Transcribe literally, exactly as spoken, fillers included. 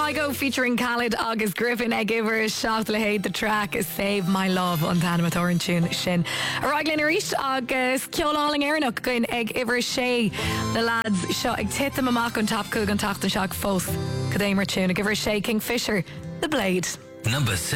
Kygo featuring Khalid agus Griffin ag iver seacht le héad the track is Save My Love an tanama orin tune sin. A raglen arís agus ceoláling airnach goin ag iver sé the lads seo ag titam amach an tap cúg an tachtan seach fós. Cadémar tune ag iver sé Kingfisher, The Blade. Number six.